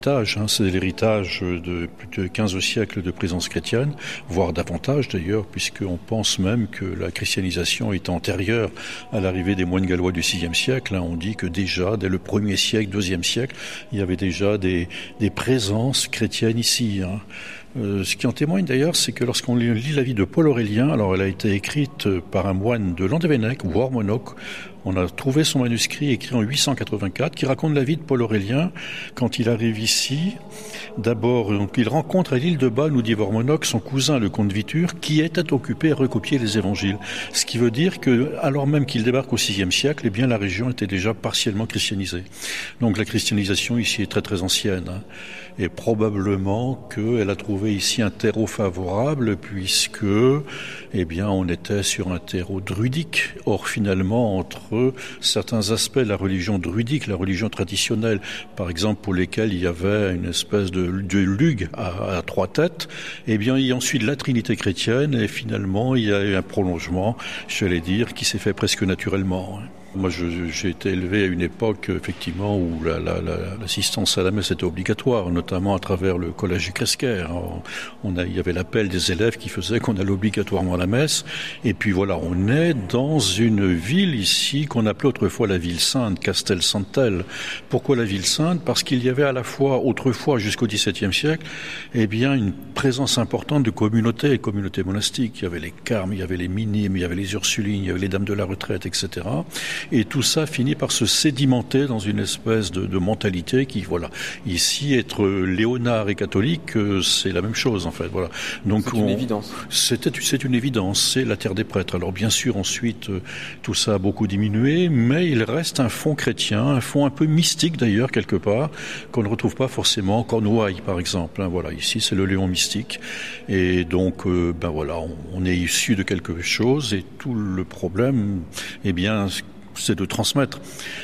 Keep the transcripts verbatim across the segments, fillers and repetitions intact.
Hein, c'est l'héritage de plus de quinze siècles de présence chrétienne, voire davantage d'ailleurs, puisqu'on pense même que la christianisation est antérieure à l'arrivée des moines gallois du sixième siècle. Hein, on dit que déjà, dès le premier siècle, deuxième siècle, il y avait déjà des, des présences chrétiennes ici. Hein. Euh, ce qui en témoigne d'ailleurs, c'est que lorsqu'on lit la vie de Paul Aurélien, alors elle a été écrite par un moine de Landévennec, voire monocle. On a trouvé son manuscrit écrit en huit cent quatre-vingt-quatre qui raconte la vie de Paul Aurélien quand il arrive ici. D'abord, donc, il rencontre à l'île de Bas, nous dit Vormonoc, son cousin le comte Vitur, qui était occupé à recopier les évangiles. Ce qui veut dire que, alors même qu'il débarque au sixième siècle, eh bien la région était déjà partiellement christianisée. Donc la christianisation ici est très très ancienne. Hein. Et probablement qu'elle a trouvé ici un terreau favorable puisque, eh bien, on était sur un terreau druidique. Or, finalement, entre certains aspects de la religion druidique, la religion traditionnelle, par exemple, pour lesquels il y avait une espèce de, de lugue à, à trois têtes, eh bien, il y a ensuite la Trinité chrétienne et finalement, il y a eu un prolongement, j'allais dire, qui s'est fait presque naturellement. Moi, je, j'ai été élevé à une époque, effectivement, où la, la, la, l'assistance à la messe était obligatoire, notamment à travers le collège du Cresquer. On a, il y avait l'appel des élèves qui faisait qu'on allait obligatoirement à la messe. Et puis voilà, on est dans une ville ici qu'on appelait autrefois la ville sainte, Castel-Sant'El. Pourquoi la ville sainte ? Parce qu'il y avait à la fois, autrefois, jusqu'au dix-septième siècle, eh bien, une présence importante de communautés, communautés monastiques. Il y avait les Carmes, il y avait les Minimes, il y avait les Ursulines, il y avait les Dames de la Retraite, et cetera. Et tout ça finit par se sédimenter dans une espèce de, de mentalité qui, voilà, ici, être léonard et catholique, c'est la même chose, en fait, voilà. Donc, c'est une on, évidence. C'était, c'est une évidence, c'est la terre des prêtres. Alors, bien sûr, ensuite, tout ça a beaucoup diminué, mais il reste un fond chrétien, un fond un peu mystique, d'ailleurs, quelque part, qu'on ne retrouve pas forcément en Cornouailles, par exemple. Hein, voilà, ici, c'est le Léon mystique. Et donc, euh, ben voilà, on, on est issu de quelque chose, et tout le problème, eh bien, c'est de transmettre.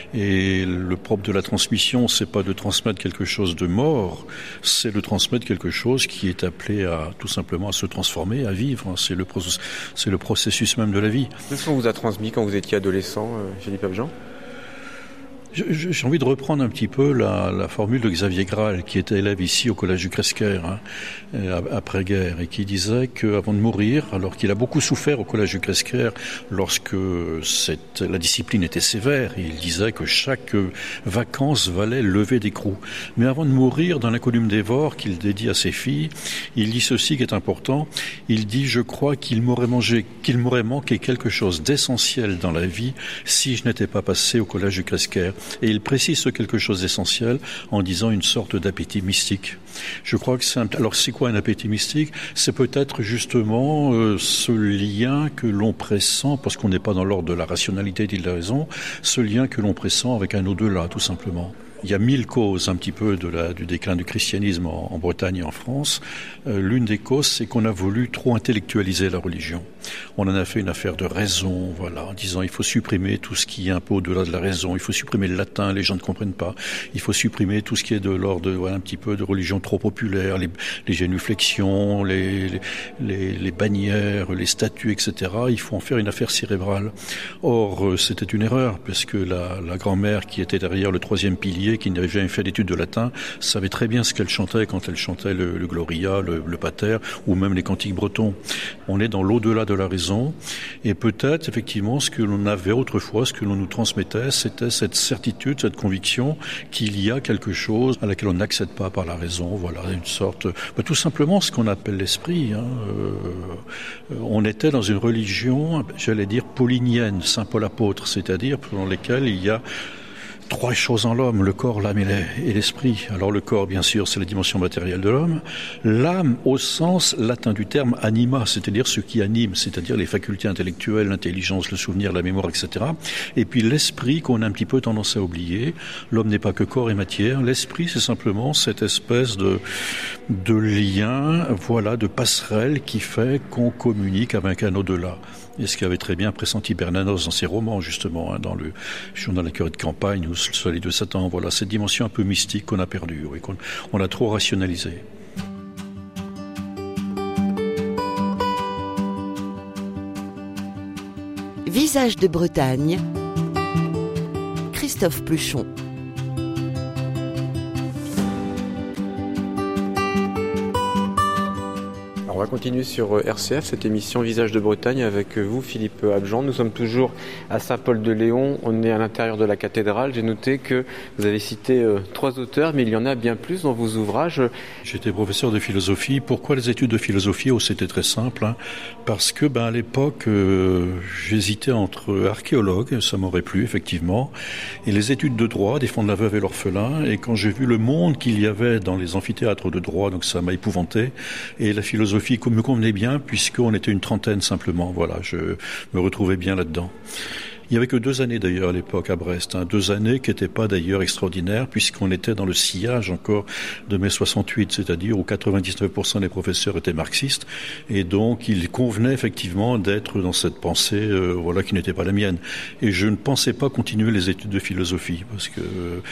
Et le propre de la transmission, c'est pas de transmettre quelque chose de mort, c'est de transmettre quelque chose qui est appelé à, tout simplement, à se transformer, à vivre. C'est le, processus, c'est le processus même de la vie. Qu'est-ce qu'on vous a transmis quand vous étiez adolescent, euh, Philippe Abjean ? J'ai envie de reprendre un petit peu la, la formule de Xavier Graal, qui était élève ici au collège du Cresquer, hein, après-guerre, et qui disait qu'avant de mourir, alors qu'il a beaucoup souffert au collège du Cresquer lorsque cette, la discipline était sévère, il disait que chaque vacance valait lever d'écrou. Mais avant de mourir, dans l'Inconnume des Vors, qu'il dédie à ses filles, il dit ceci qui est important, il dit « Je crois qu'il m'aurait mangé, qu'il m'aurait manqué quelque chose d'essentiel dans la vie si je n'étais pas passé au collège du Cresquer. » Et il précise ce quelque chose d'essentiel en disant une sorte d'appétit mystique. Je crois que c'est un... Alors c'est quoi un appétit mystique ? C'est peut-être justement euh, ce lien que l'on pressent, parce qu'on n'est pas dans l'ordre de la rationalité et de la raison, ce lien que l'on pressent avec un au-delà, tout simplement. Il y a mille causes un petit peu de la, du déclin du christianisme en, en Bretagne et en France. Euh, l'une des causes, c'est qu'on a voulu trop intellectualiser la religion. On en a fait une affaire de raison, voilà, en disant il faut supprimer tout ce qui est un peu au-delà de la raison, il faut supprimer le latin, les gens ne comprennent pas, il faut supprimer tout ce qui est de l'ordre de, voilà, un petit peu de religion trop populaire, les, les génuflexions, les, les, les bannières, les statues, et cetera. Il faut en faire une affaire cérébrale. Or, c'était une erreur, parce que la, la grand-mère qui était derrière le troisième pilier, qui n'avait jamais fait d'études de latin, savait très bien ce qu'elle chantait quand elle chantait le, le Gloria, le, le Pater, ou même les cantiques bretons. On est dans l'au-delà de la raison, et peut-être, effectivement, ce que l'on avait autrefois, ce que l'on nous transmettait, c'était cette certitude, cette conviction qu'il y a quelque chose à laquelle on n'accède pas par la raison, voilà, une sorte, bah, tout simplement ce qu'on appelle l'esprit, hein. Euh, on était dans une religion, j'allais dire, paulinienne, Saint Paul apôtre, c'est-à-dire dans lesquelles il y a trois choses en l'homme, le corps, l'âme et l'esprit. Alors le corps, bien sûr, c'est la dimension matérielle de l'homme. L'âme, au sens latin du terme anima, c'est-à-dire ce qui anime, c'est-à-dire les facultés intellectuelles, l'intelligence, le souvenir, la mémoire, et cetera. Et puis l'esprit qu'on a un petit peu tendance à oublier. L'homme n'est pas que corps et matière. L'esprit, c'est simplement cette espèce de, de lien, voilà, de passerelle qui fait qu'on communique avec un au-delà. Et ce qu'avait très bien pressenti Bernanos dans ses romans, justement, hein, dans le journal La Curée de campagne ou Le Soleil de Satan. Voilà, cette dimension un peu mystique qu'on a perdue, oui, qu'on on a trop rationalisée. Visage de Bretagne, Christophe Pluchon. On va continuer sur R C F, cette émission Visage de Bretagne avec vous, Philippe Abjean. Nous sommes toujours à Saint-Paul-de-Léon, on est à l'intérieur de la cathédrale. J'ai noté que vous avez cité euh, trois auteurs, mais il y en a bien plus dans vos ouvrages. J'étais professeur de philosophie. Pourquoi les études de philosophie? Oh, c'était très simple, hein. Parce que ben, à l'époque, euh, j'hésitais entre archéologue, ça m'aurait plu effectivement, et les études de droit, défendre la veuve et l'orphelin. Et quand j'ai vu le monde qu'il y avait dans les amphithéâtres de droit, donc ça m'a épouvanté. Et la philosophie me convenait bien, puisqu'on était une trentaine simplement. Voilà, je me retrouvais bien là-dedans. Il n'y avait que deux années d'ailleurs à l'époque à Brest, hein. Deux années qui n'étaient pas d'ailleurs extraordinaires puisqu'on était dans le sillage encore de mai soixante-huit, c'est-à-dire où quatre-vingt-dix-neuf pour cent des professeurs étaient marxistes et donc il convenait effectivement d'être dans cette pensée euh, voilà, qui n'était pas la mienne. Et je ne pensais pas continuer les études de philosophie. Parce que...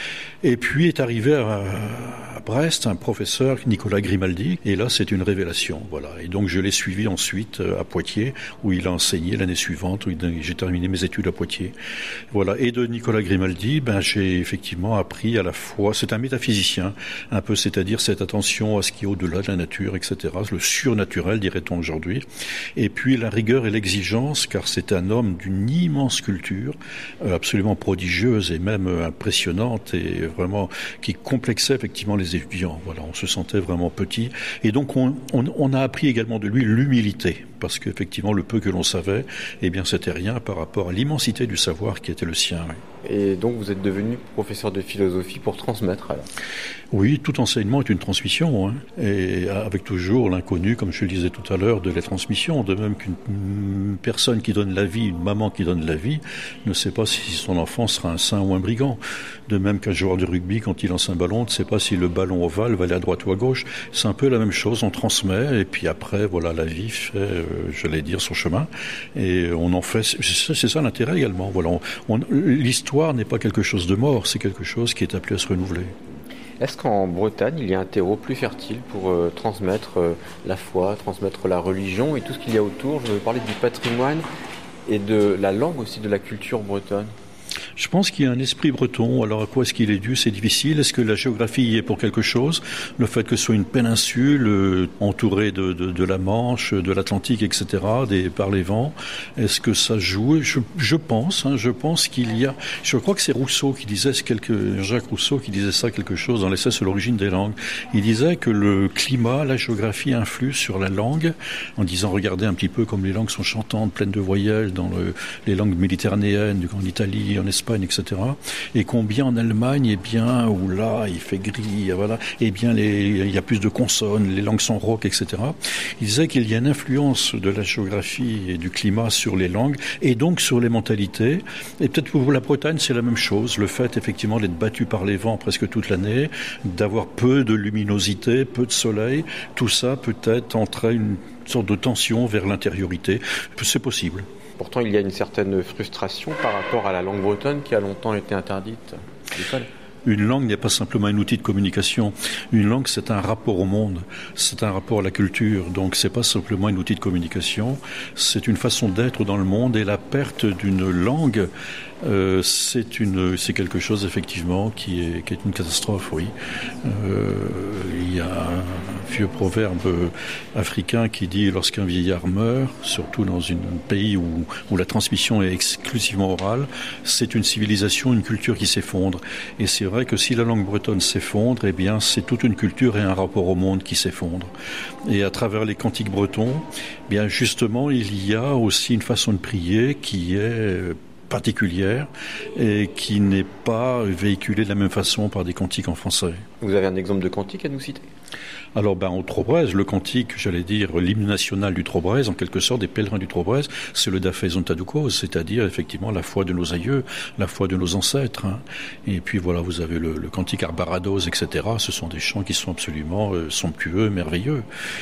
Et puis est arrivé à, à Brest un professeur, Nicolas Grimaldi, et là c'est une révélation. Voilà. Et donc je l'ai suivi ensuite à Poitiers où il a enseigné l'année suivante, où j'ai terminé mes études à Poitiers. Voilà. Et de Nicolas Grimaldi, ben, j'ai effectivement appris à la fois, c'est un métaphysicien, un peu, c'est-à-dire cette attention à ce qui est au-delà de la nature, et cetera, le surnaturel, dirait-on aujourd'hui. Et puis la rigueur et l'exigence, car c'est un homme d'une immense culture, absolument prodigieuse et même impressionnante, et vraiment qui complexait effectivement les étudiants. Voilà, on se sentait vraiment petit. Et donc on, on, on a appris également de lui l'humilité, parce qu'effectivement le peu que l'on savait, eh bien c'était rien par rapport à l'immensité du savoir qui était le sien. Oui. Et donc vous êtes devenu professeur de philosophie pour transmettre alors? Oui, tout enseignement est une transmission, hein, et avec toujours l'inconnu, comme je le disais tout à l'heure, de la transmission, de même qu'une personne qui donne la vie, une maman qui donne la vie, ne sait pas si son enfant sera un saint ou un brigand. De même qu'un joueur de rugby, quand il lance un ballon, ne sait pas si le ballon ovale va aller à droite ou à gauche. C'est un peu la même chose, on transmet, et puis après, voilà, la vie fait, euh, j'allais dire, son chemin, et on en fait, c'est ça, c'est ça l'intérêt également. Voilà, on, on, l'histoire n'est pas quelque chose de mort, c'est quelque chose qui est appelé à se renouveler. Est-ce qu'en Bretagne, il y a un terreau plus fertile pour euh, transmettre euh, la foi, transmettre la religion et tout ce qu'il y a autour? Je veux parler du patrimoine et de la langue aussi, de la culture bretonne. Je pense qu'il y a un esprit breton. Alors à quoi est-ce qu'il est dû? C'est difficile. Est-ce que la géographie y est pour quelque chose? Le fait que ce soit une péninsule euh, entourée de, de, de la Manche, de l'Atlantique, et cetera, des, par les vents, est-ce que ça joue? je, je pense, hein, je pense qu'il y a... Je crois que c'est Rousseau qui disait, quelque, Jacques Rousseau qui disait ça quelque chose dans l'essai sur l'origine des langues. Il disait que le climat, la géographie influe sur la langue, en disant, regardez un petit peu comme les langues sont chantantes, pleines de voyelles, dans le, les langues méditerranéennes, en Italie, en Espagne, et cetera. Et combien en Allemagne, eh bien, où là, il fait gris, voilà, eh bien, les, il y a plus de consonnes, les langues sont rauques, et cetera. Il disait qu'il y a une influence de la géographie et du climat sur les langues, et donc sur les mentalités. Et peut-être pour la Bretagne, c'est la même chose. Le fait, effectivement, d'être battu par les vents presque toute l'année, d'avoir peu de luminosité, peu de soleil, tout ça peut-être entraîne une sorte de tension vers l'intériorité. C'est possible. Pourtant, il y a une certaine frustration par rapport à la langue bretonne qui a longtemps été interdite à l'école. Une langue n'est pas simplement un outil de communication. Une langue, c'est un rapport au monde. C'est un rapport à la culture. Donc, c'est pas simplement un outil de communication. C'est une façon d'être dans le monde. Et la perte d'une langue, euh, c'est une, c'est quelque chose, effectivement, qui est, qui est une catastrophe, oui. Euh, il y a un vieux proverbe africain qui dit, lorsqu'un vieillard meurt, surtout dans un pays où, où la transmission est exclusivement orale, c'est une civilisation, une culture qui s'effondre. Et c'est vrai que si la langue bretonne s'effondre, eh bien, c'est toute une culture et un rapport au monde qui s'effondre. Et à travers les cantiques bretons, eh bien, justement, il y a aussi une façon de prier qui est particulière et qui n'est pas véhiculée de la même façon par des cantiques en français. Vous avez un exemple de cantique à nous citer ? Alors, ben, au Trobrez, le cantique, j'allais dire, l'hymne national du Trobrez, en quelque sorte, des pèlerins du Trobrez, c'est le Dafé Zontadoukos, c'est-à-dire, effectivement, la foi de nos aïeux, la foi de nos ancêtres, hein. Et puis, voilà, vous avez le, le cantique Arbarados, et cetera. Ce sont des chants qui sont absolument euh, somptueux, merveilleux.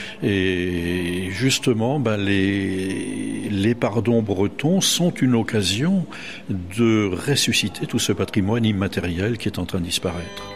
Et justement, ben, les, les pardons bretons sont une occasion de ressusciter tout ce patrimoine immatériel qui est en train de disparaître.